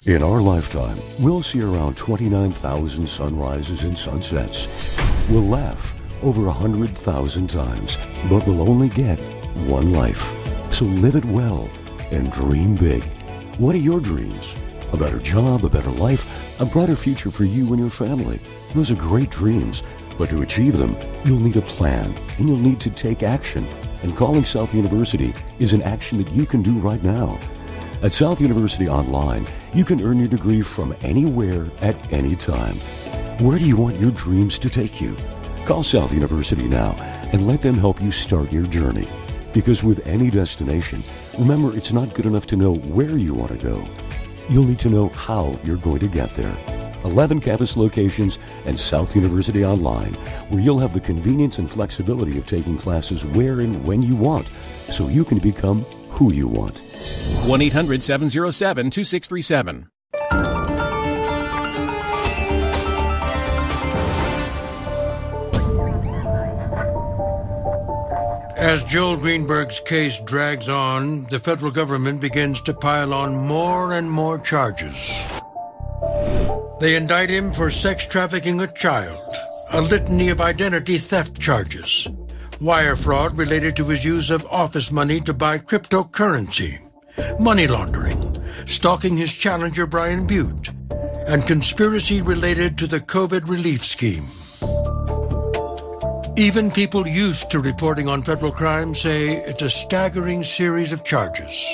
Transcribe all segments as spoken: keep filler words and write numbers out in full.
In our lifetime, we'll see around twenty-nine thousand sunrises and sunsets. We'll laugh over one hundred thousand times, but we'll only get one life. So live it well and dream big. What are your dreams? A better job, a better life, a brighter future for you and your family. Those are great dreams, but to achieve them, you'll need a plan, and you'll need to take action. And calling South University is an action that you can do right now. At South University Online, you can earn your degree from anywhere at any time. Where do you want your dreams to take you? Call South University now and let them help you start your journey. Because with any destination, remember, it's not good enough to know where you want to go. You'll need to know how you're going to get there. eleven campus locations and South University Online, where you'll have the convenience and flexibility of taking classes where and when you want, so you can become who you want. one eight hundred seven oh seven two six three seven. As Joel Greenberg's case drags on, the federal government begins to pile on more and more charges. They indict him for sex trafficking a child, a litany of identity theft charges, wire fraud related to his use of office money to buy cryptocurrency, money laundering, stalking his challenger Brian Butte, and conspiracy related to the COVID relief scheme. Even people used to reporting on federal crime say it's a staggering series of charges.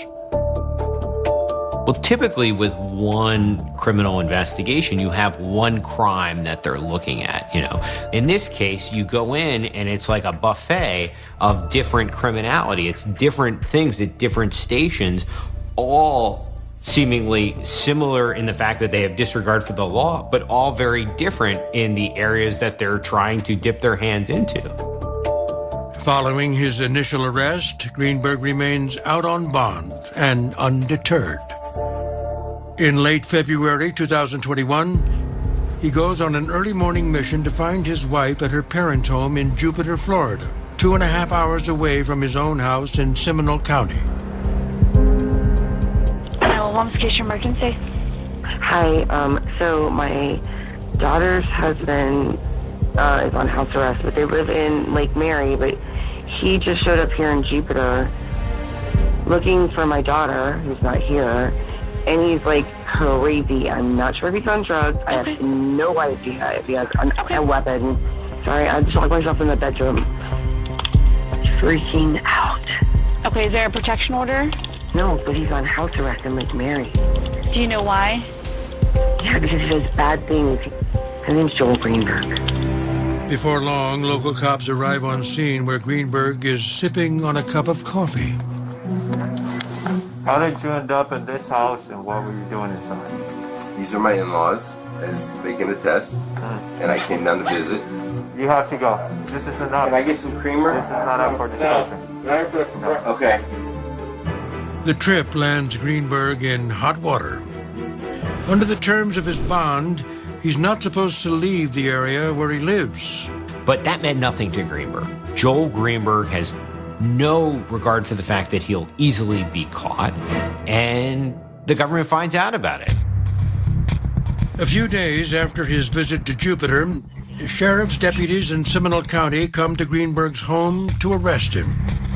Well, typically with one criminal investigation, you have one crime that they're looking at, you know. In this case, you go in and it's like a buffet of different criminality. It's different things at different stations, all seemingly similar in the fact that they have disregard for the law, but all very different in the areas that they're trying to dip their hands into. Following his initial arrest, Greenberg remains out on bond and undeterred. In late February two thousand twenty-one, he goes on an early morning mission to find his wife at her parents' home in Jupiter, Florida, two and a half hours away from his own house in Seminole County. nine one one, case your emergency. Hi, um, so my daughter's husband uh, is on house arrest, but they live in Lake Mary, but he just showed up here in Jupiter looking for my daughter, who's not here, and he's like crazy. I'm not sure if he's on drugs. I have no idea if he has an, a weapon. Sorry, I just locked myself in the bedroom. Freaking out. Okay, is there a protection order? No, but he's on house arrest in Lake Mary. Do you know why? Yeah, because he does bad things. His name's Joel Greenberg. Before long, local cops arrive on scene where Greenberg is sipping on a cup of coffee. How did you end up in this house and what were you doing inside? These are my in-laws, as they can attest, mm. and I came down to visit. You have to go. This is enough. Can I get some creamer? This is not up for discussion. No. No. Okay. The trip lands Greenberg in hot water. Under the terms of his bond, he's not supposed to leave the area where he lives. But that meant nothing to Greenberg. Joel Greenberg has no regard for the fact that he'll easily be caught, and the government finds out about it. A few days after his visit to Jupiter, sheriff's deputies in Seminole County come to Greenberg's home to arrest him.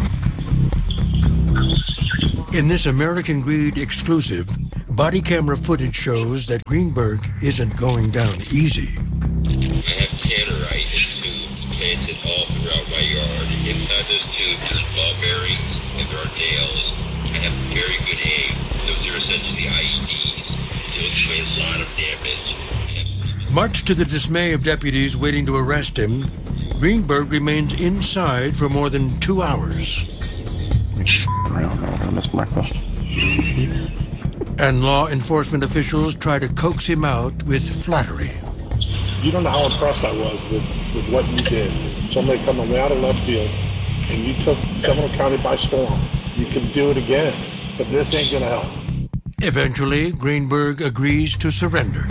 In this American Greed exclusive, body camera footage shows that Greenberg isn't going down easy. I have tannerite and tubes planted all throughout my yard. Inside those tubes, there's mulberry and there are nails. I have very good aim. Those are essentially I E Ds. Those made a lot of damage. Much to the dismay of deputies waiting to arrest him, Greenberg remains inside for more than two hours. I don't know. I missed my question. And law enforcement officials try to coax him out with flattery. You don't know how impressed I was with, with what you did. Somebody coming way out of left field, and you took Seminole County by storm. You can do it again, but this ain't going to help. Eventually, Greenberg agrees to surrender.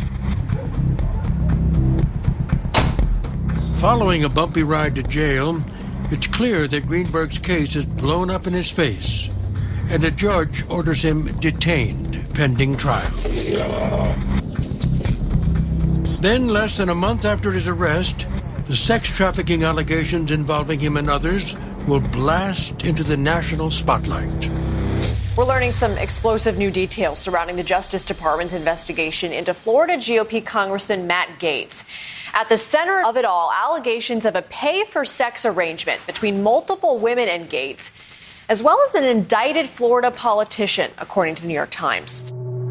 Following a bumpy ride to jail, it's clear that Greenberg's case is blown up in his face, and a judge orders him detained pending trial. Then, less than a month after his arrest, the sex trafficking allegations involving him and others will blast into the national spotlight. We're learning some explosive new details surrounding the Justice Department's investigation into Florida G O P Congressman Matt Gaetz. At the center of it all, allegations of a pay-for-sex arrangement between multiple women and Gaetz, as well as an indicted Florida politician, according to the New York Times.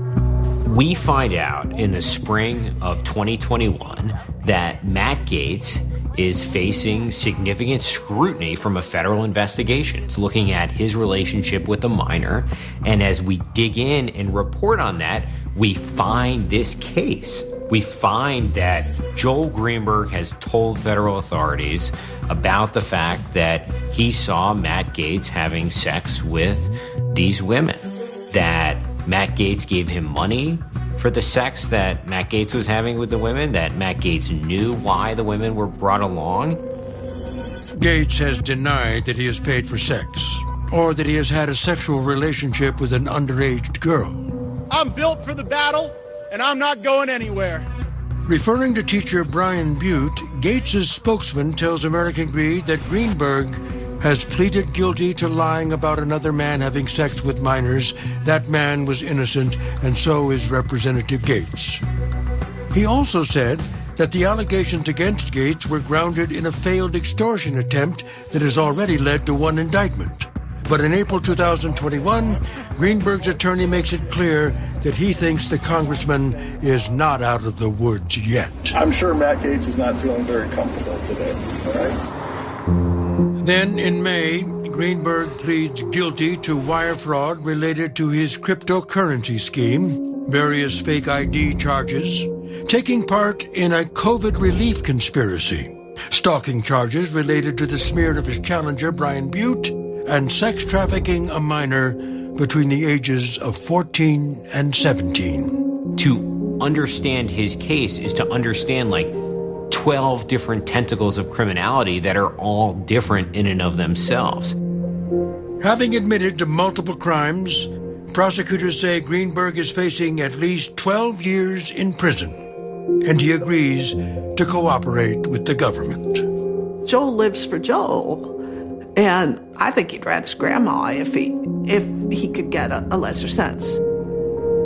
We find out in the spring of twenty twenty-one that Matt Gaetz is facing significant scrutiny from a federal investigation. It's looking at his relationship with a minor. And as we dig in and report on that, we find this case. We find that Joel Greenberg has told federal authorities about the fact that he saw Matt Gaetz having sex with these women, that Matt Gaetz gave him money for the sex that Matt Gaetz was having with the women, that Matt Gaetz knew why the women were brought along. Gaetz has denied that he has paid for sex or that he has had a sexual relationship with an underage girl. I'm built for the battle, and I'm not going anywhere. Referring to teacher Brian Butte, Gaetz's spokesman tells American Greed that Greenberg has pleaded guilty to lying about another man having sex with minors. That man was innocent, and so is Representative Gaetz. He also said that the allegations against Gaetz were grounded in a failed extortion attempt that has already led to one indictment. But in April two thousand twenty-one, Greenberg's attorney makes it clear that he thinks the congressman is not out of the woods yet. I'm sure Matt Gaetz is not feeling very comfortable today, all right? Then, in May, Greenberg pleads guilty to wire fraud related to his cryptocurrency scheme, various fake I D charges, taking part in a COVID relief conspiracy, stalking charges related to the smear of his challenger, Brian Butte, and sex trafficking a minor between the ages of fourteen and seventeen. To understand his case is to understand, like, twelve different tentacles of criminality that are all different in and of themselves. Having admitted to multiple crimes, prosecutors say Greenberg is facing at least twelve years in prison, and he agrees to cooperate with the government. Joel lives for Joel, and I think he'd rat his grandma if he if he could get a, a lesser sentence.